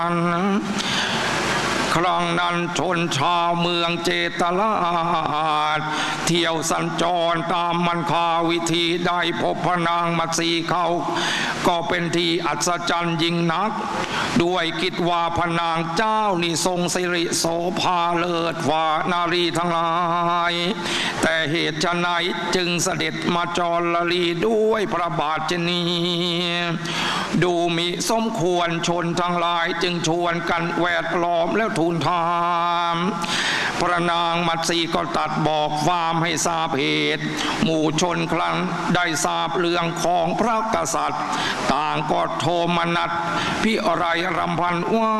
ครั้งนั้นชนชาวเมืองเจตลาดเที่ยวสัญจรตามมันคาวิธีได้พบพระนางมัตสีเขาก็เป็นที่อัศจรรย์ยิ่งนักด้วยคิดว่าพระนางเจ้านี่ทรงสิริโสภาเลิศฝ่านารีทั้งหลายแต่เหตุไฉนจึงเสด็จมาจรลีด้วยพระบาทชนีดูมิสมควรชนทั้งหลายจึงชวนกันแวดล้อมแล้วทูลถามพระนางมัตสีก็ตรัสบอกความให้ทราบเหตุหมู่ชนครั้งได้ทราบเรื่องของพระกษัตริย์ต่างก็โทมนัสพิไรรำพันว่า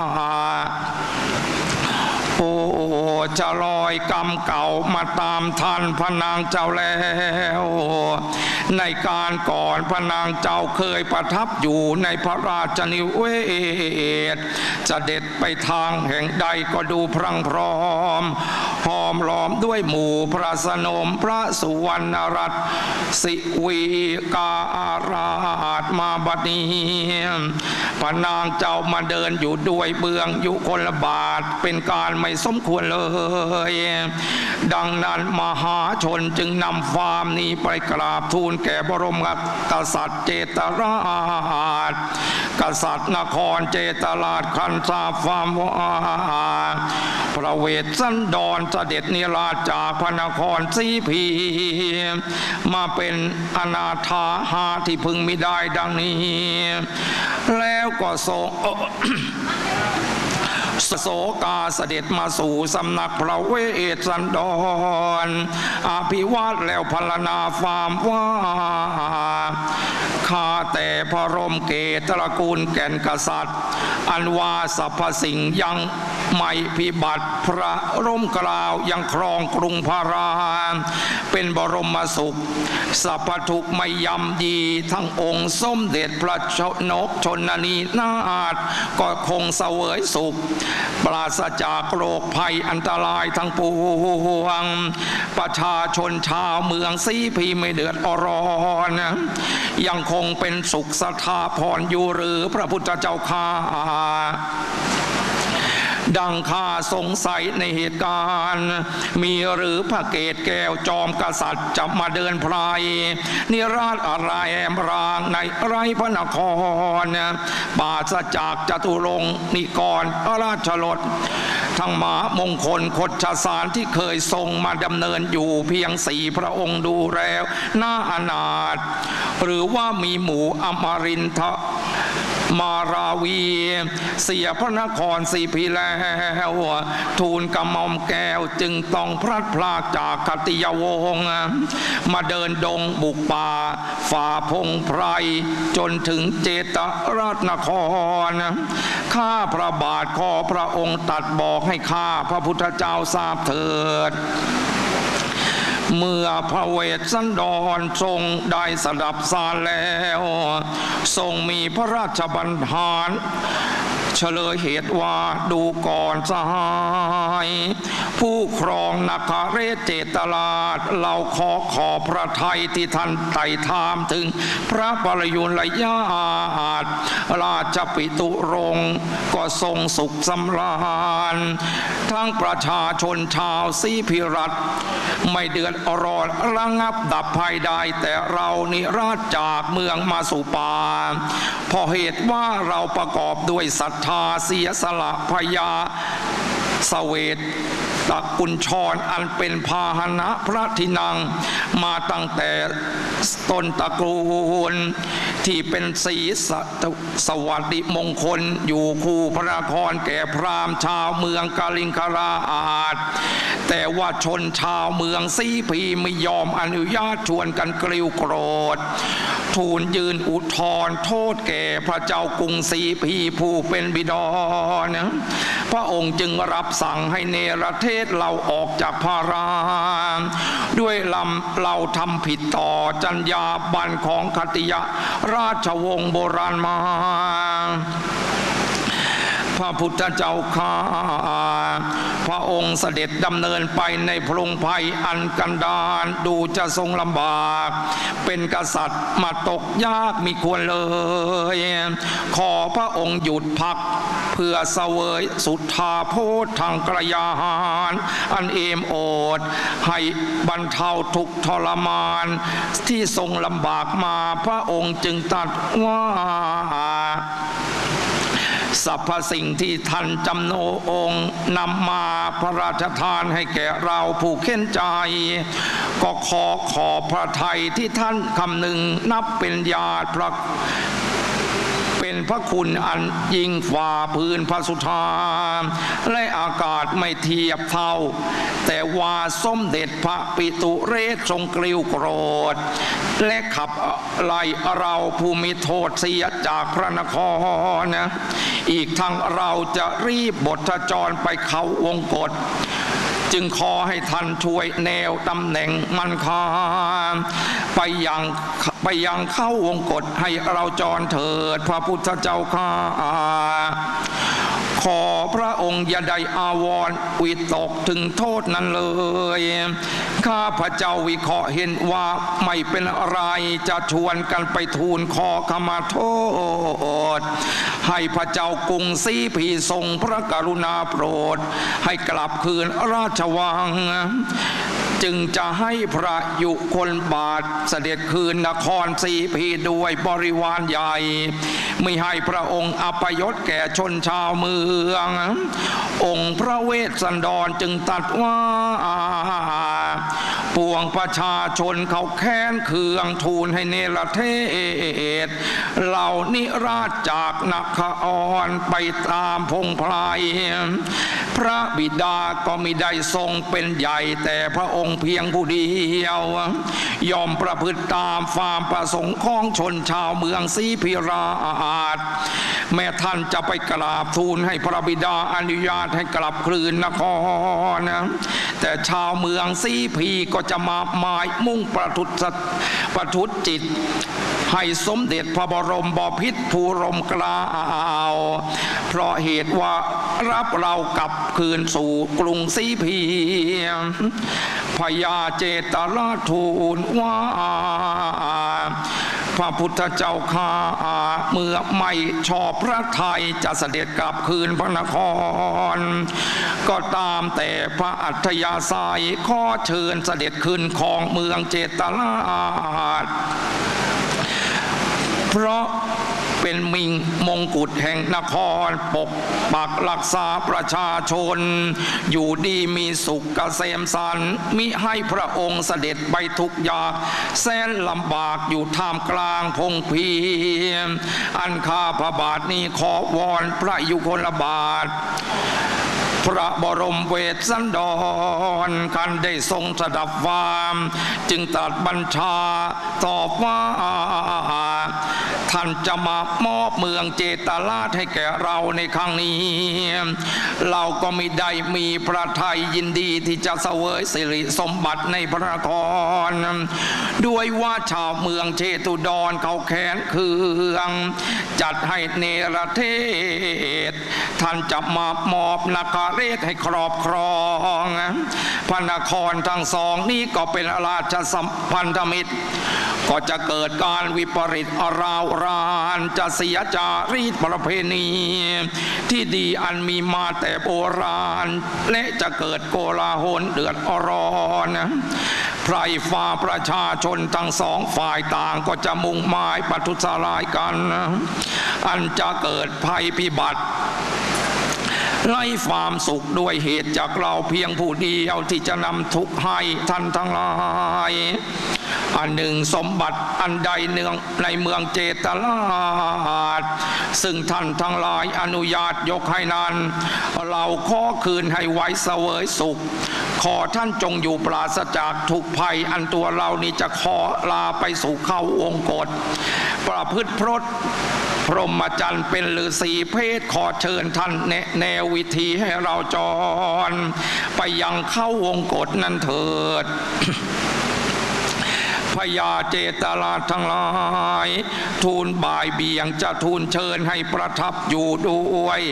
โอ้จะลอยกรรมเก่ามาตามทันพระนางเจ้าแล้วในการก่อนพระนางเจ้าเคยประทับอยู่ในพระราชนิเวศจะเด็ดไปทางแห่งใดก็ดูพรั่งพร้อมหอมล้อมด้วยหมู่พระสนมพระสุวรรณรัตน์สิวีการาชมาบัดนี้พระนางเจ้ามาเดินอยู่ด้วยเบื้องอยู่คนละบาทเป็นการไม่สมควรเลยดังนั้นมหาชนจึงนำความนี้ไปกราบทูลแก่บรมกษัตริย์เจตราชกษัตริย์นครเจตราชคันทราบความว่าพระเวสสันดรเสด็จนิราชจากพระนครสีพีมาเป็นอนาถาหาที่พึงมิได้ดังนี้แล้วก็ทรงโสกาเสด็จมาสู่สำนักพระเวสสันดรอภิวาทแล้วพรรณนาความว่าข้าแต่พระรมเกศตระกูลแก่นกษัตริย์อันว่าสรรพสิ่งยังไม่พิบัติพระร่มกล่าวยังครองกรุงพาราเป็นบรมสุขสัพพทุกไม่ยำยีทั้งองค์สมเด็จพระชนกชนนีนาถก็คงเสวยสุขปราศจากโรคภัยอันตรายทั้งปวงประชาชนชาวเมืองสีพีไม่เดือดร้อนยังคงเป็นสุขสถาพรอยู่หรือพระพุทธเจ้าข้าดังข้าสงสัยในเหตุการณ์มีหรือพระเกศแก้วจอมกษัตริย์จะมาเดินพลายนิราชอะไรแอมรางในไรพระนครปราศจากจตุรงค์นิกรราชรถทั้งมหามงคลคดชสารที่เคยทรงมาดำเนินอยู่เพียง4 พระองค์ดูแล้วน่าอนาถหรือว่ามีหมู่อมรินทร์มาราวีเสียพระนครสีพีแล้วทูลกระหม่อมแก้วจึงต้องพลัดพรากจากคติยวงศ์มาเดินดงบุกป่าฝ่าพงไพรจนถึงเจตราชนครข้าพระบาทขอพระองค์ตรัสบอกให้ข้าพระพุทธเจ้าทราบเถิดเมื่อพระเวสสันดรทรงได้สดับสารแล้วทรงมีพระราชบัญชาเฉลยเหตุว่าดูก่อนสหายผู้ครองนครเจตราชเราขอพระทัยที่ท่านไต่ถามถึงพระปรยุรญาติราชปิตุรงค์ก็ทรงสุขสำราญทั้งประชาชนชาวสีพิรัตน์ไม่เดือดร้อนระงับดับภัยใดแต่เรานิราชจากเมืองมาสู่ป่าเพราะเหตุว่าเราประกอบด้วยศรัทธาเสียสละพยาเสวตตะกุญชรอันเป็นพาหนะพระที่นั่งมาตั้งแต่ต้นตระกูลที่เป็นสีสวัสดิมงคลอยู่คู่พระนครแก่พราหมณ์ชาวเมืองกาลิงคราชแต่ว่าชนชาวเมืองสีพีไม่ยอมอนุญาตชวนกันกริ้วโกรธทูลยืนอุทธรณ์โทษแก่พระเจ้ากรุงสีพีผู้เป็นบิดาพระองค์จึงรับสั่งให้เนรเทศเราออกจากพาราด้วยเราทำผิดต่อจรรยาบรรณของคติยราชวงศ์โบราณมาพระพุทธเจ้าข้าพระองค์เสด็จดำเนินไปในพงไผ่อันกันดารดูจะทรงลำบากเป็นกษัตริย์มาตกยากมิควรเลยขอพระองค์หยุดพักเพื่อเสวยสุทธาโพธทางกระยาหารอันเอมโอดให้บรรเทาทุกข์ทรมานที่ทรงลำบากมาพระองค์จึงตรัสว่าสรรพสิ่งที่ท่านจำโนองค์นำมาพระราชทานให้แก่เราผู้เข็นใจก็ขอพระทัยที่ท่านคำหนึ่งนับเป็นญาติเป็นพระคุณอันยิ่งฝ่าพื้นพระสุธาและอากาศไม่เทียบเท่าแต่ว่าสมเด็จพระปิตุเรศทรงกริ้วโกรธและขับไล่เราผู้มีโทษเสียจากพระนครนะอีกทั้งเราจะรีบบทจรไปเข้าวงกฏจึงขอให้ท่านช่วยแนวตำแหน่งมันคาไปยังเข้าวงกฏให้เราจรเถิดพระพุทธเจ้าข้าขอพระองค์อย่าได้อาวรณ์วิตกถึงโทษนั้นเลยข้าพระเจ้าวิเคราะห์เห็นว่าไม่เป็นอะไรจะชวนกันไปทูลขอขมาโทษให้พระเจ้ากรุงศรีพีทรงพระกรุณาโปรดให้กลับคืนราชวังจึงจะให้พระยุคลบาทเสด็จคืนนครศรีพีด้วยบริวารใหญ่ไม่ให้พระองค์อัปยศแก่ชนชาวเมืององค์พระเวสสันดรจึงตรัสว่าปวงประชาชนเขาแค้นเคืองทูลให้เนรเทศเหล่านิราชจากนครไปตามพงไพรพระบิดาก็มิได้ทรงเป็นใหญ่แต่พระองค์เพียงผู้เดียวยอมประพฤติตามความประสงค์ของชนชาวเมืองศรีพิราชแม้ท่านจะไปกราบทูลให้พระบิดาอนุญาตให้กลับคืนนครนะแต่ชาวเมืองศรีพีก็จะมาหมายมุ่งประทุษจิตให้สมเด็จพระบรมบพิตรภูรมเกล้าเพราะเหตุว่ารับเรากลับคืนสู่กรุงศรีพีพญาเจตราชทูลว่าพระพุทธเจ้าข้าเมื่อไม่ชอบพระทัยจะเสด็จกลับคืนพระนครก็ตามแต่พระอัธยาศัยขอเชิญเสด็จคืนของเมืองเจตราชเพราะเป็นมิ่งมงกุฎแห่งนครปกปักรักษาประชาชนอยู่ดีมีสุขเกษมสันต์มิให้พระองค์เสด็จไปทุกยากแสนลำบากอยู่ท่ามกลางพงพีอันข้าพระบาทนี้ขอวอนพระยุคลบาทพระบรมเวสสันดรคันได้ทรงสดับวามจึงตรัสบัญชาตอบว่าท่านจะมามอบเมืองเจตราชให้แก่เราในครั้งนี้เราก็มิได้มีพระทัยยินดีที่จะเสวยสิริสมบัติในพระนครด้วยว่าชาวเมืองเชตุดรเขาแค้นเคืองจัดให้เนรเทศท่านจะมามอบนาคาเรศให้ครอบครองพระนครทั้งสองนี้ก็เป็นราชสัมพันธมิตรก็จะเกิดการวิปริตราวรานจะเสียจารีตประเพณีที่ดีอันมีมาแต่โบราณและจะเกิดโกลาหลเดือดร้อนไพร่ฟ้าประชาชนทั้งสองฝ่ายต่างก็จะมุ่งหมายประทุษร้ายกันอันจะเกิดภัยพิบัติไร้ความสุขด้วยเหตุจากเราเพียงผู้เดียวที่จะนำทุกข์ให้ท่านทั้งหลายอันหนึ่งสมบัติอันใดเนืองในเมืองเจตราชซึ่งท่านทั้งหลายอนุญาตยกให้นั้นเราขอคืนให้ไว้เสวยสุขขอท่านจงอยู่ปราศจากทุกภัยอันตัวเรานี้จะขอลาไปสู่เข้าวงกฏประพฤติพรตพรหมจรรย์เป็นฤาษีเพศขอเชิญท่านแนววิธีให้เราจรไปยังเข้าวงกฏนั้นเถิดพญาเจตราชทั้งหลายทูลบ่ายเบี่ยงจะทูลเชิญให้ประทับอยู่ด้วย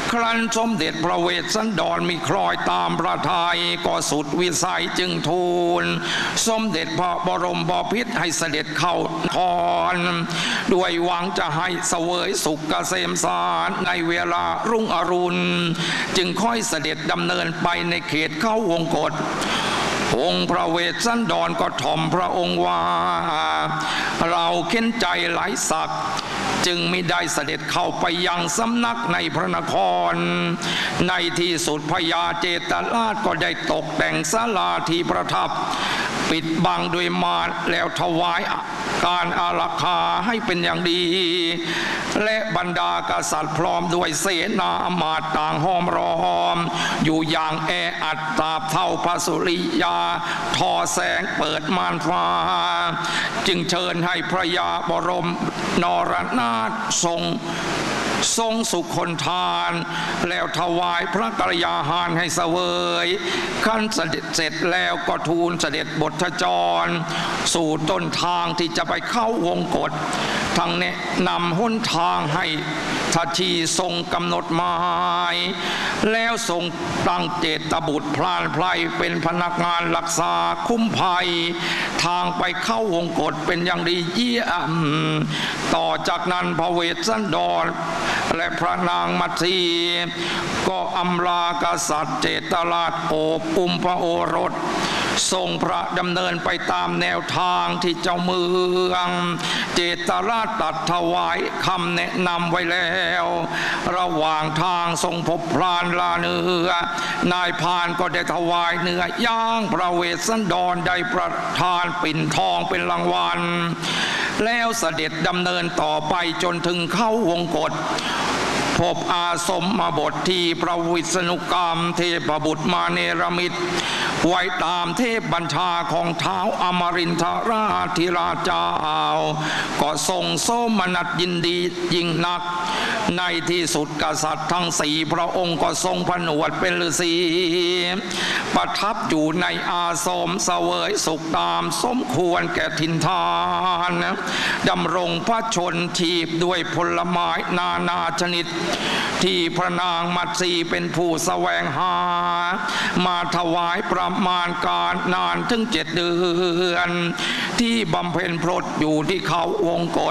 ครั้นสมเด็จพระเวสสันดรมีคล้อยตามพระทัยก็สุดวิสัยจึงทูลสมเด็จพระบรมบพิตรให้เสด็จเข้าทอนด้วยหวังจะให้เสวยสุขเกษมสารในเวลารุ่งอรุณจึงค่อยเสด็จดำเนินไปในเขตเข้าวงกฏองค์พระเวสสันดรก็ถ่อมพระองค์ว่าเราเข็นใจหลายศักดิ์จึงไม่ได้เสด็จเข้าไปยังสำนักในพระนครในที่สุดพญาเจตราชก็ได้ตกแต่งศาลาที่ประทับปิดบังด้วยม่านแล้วถวายการอารักขาให้เป็นอย่างดีและบรรดากษัตริย์พร้อมด้วยเสนาอมาตย์ต่างห้อมล้อมอยู่อย่างแออัดตราบเท่าพระสุริยาทอแสงเปิดม่านฟ้าจึงเชิญให้พระยาบรมนรนาถทรงสุคนทานแล้วถวายพระกรยาหารให้เสวยขั้นเสด็จเสร็จแล้วก็ทูลเสด็จบทจรสู่ต้นทางที่จะไปเข้าวงกฏทั้งแนะนำหนทางให้ทัชชีทรงกำหนดหมายแล้วทรงตั้งเจตบุตรพลานไพรเป็นพนักงานรักษาคุ้มภัยทางไปเข้าวงกฏเป็นอย่างดีเยี่ยมต่อจากนั้นพระเวสสันดรและพระนางมัทสีก็อำลากษัตริย์เจตราชโอบอุ้มพระโอรสทรงพระดำเนินไปตามแนวทางที่เจ้าเมืองเจตราชตัดถวายคำแนะนำไว้แล้วระหว่างทางทรงพบพรานลาเนื้อนายพรานก็ได้ถวายเนื้อย่างพระเวสสันดรได้ประทานปิ่นทองเป็นรางวัลแล้วเสด็จดำเนินต่อไปจนถึงเข้าวงกฏพบอาสมมาบทที่พระวิษณุกรรมเทพบุตรมาเนรมิตไว้ตามเทพบัญชาของท้าวอมรินทราธิราชเจ้าก็ทรงโสมนัสยินดียิ่งนักในที่สุดกษัตริย์ทั้งสี่พระองค์ก็ทรงผนวดเป็นฤาษีประทับอยู่ในอาสมเสวยสุขตามสมควรแก่ทินทานดำรงพระชนชีพด้วยผลไม้นานาชนิดที่พระนางมัตสีเป็นผู้แสวงหามาถวายประมาณการนานถึง7 เดือนที่บำเพ็ญพรตอยู่ที่เขาวงกฏ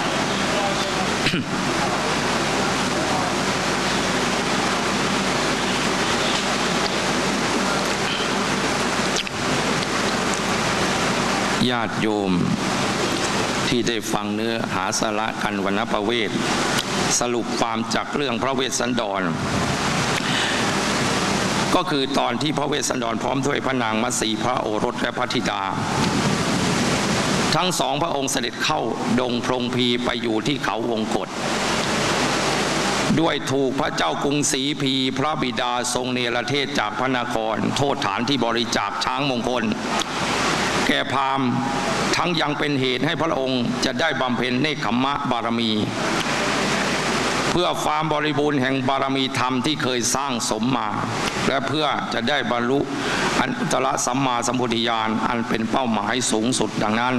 ญาติโยมที่ได้ฟังเนื้อหาสาระกันวรรณประเวทสรุปความจากเรื่องพระเวสสันดรก็คือตอนที่พระเวสสันดรพร้อมด้วยพระนางมัตสีพระโอรสและพระธิดาทั้งสองพระองค์เสด็จเข้าดงพรงพีไปอยู่ที่เขาวงกฏด้วยถูกพระเจ้ากรุงศรีพีพระบิดาทรงเนรเทศจากพระนครโทษฐานที่บริจาคช้างมงคลแก่พราหมณ์ทั้งยังเป็นเหตุให้พระองค์จะได้บำเพ็ญเนกขัมมะบารมีเพื่อความบริบูรณ์แห่งบารมีธรรมที่เคยสร้างสมมาและเพื่อจะได้บรรลุอนุตตรสัมมาสัมโพธิญาณอันเป็นเป้าหมายสูงสุดดังนั้น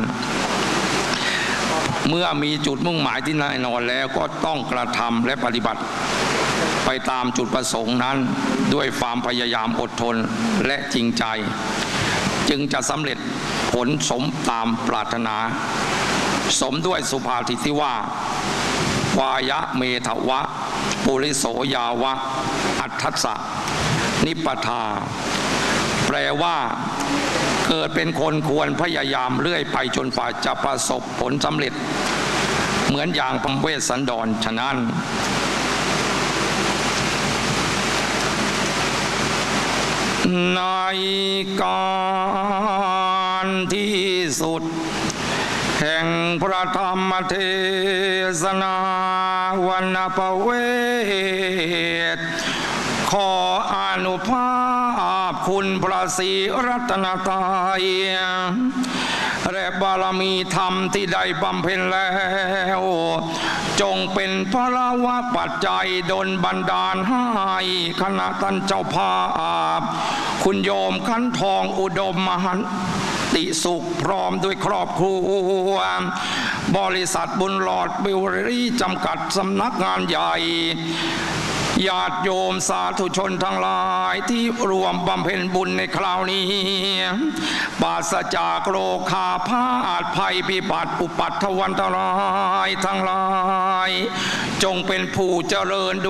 เมื่อมีจุดมุ่งหมายที่แน่นอนแล้วก็ต้องกระทำและปฏิบัติไปตามจุดประสงค์นั้นด้วยความพยายามอดทนและจริงใจจึงจะสำเร็จผลสมตามปรารถนาสมด้วยสุภาษิตที่ว่าวายะเมทวะปุริโสยาวะอัตถัสสะนิปทาแปลว่าเกิดเป็นคนควรพยายามเรื่อยไปจนฝ่าจะประสบผลสำเร็จเหมือนอย่างพระเวสสันดรฉะนั้นในการที่สุดแห่งพระธรรมเทศนาวันประเวทขออนุภาพคุณพระศรีรัตนตรัยและบารมีธรรมที่ได้บำเพ็ญแล้วจงเป็นพระวะปัจจัยดลบันดาลให้คณะท่านเจ้าภาพคุณโยมขันทองอุดมมหันติสุขพร้อมด้วยครอบครัวบริษัทบุญหลอดบิวเวอรี่จำกัดสำนักงานใหญ่ญาติโยมสาธุชนทั้งหลายที่รวมบำเพ็ญบุญในคราวนี้ปราศจากโรคาพาธภัยพิบัติอุปัตถวันตรายทั้งหลายจงเป็นผู้เจริญ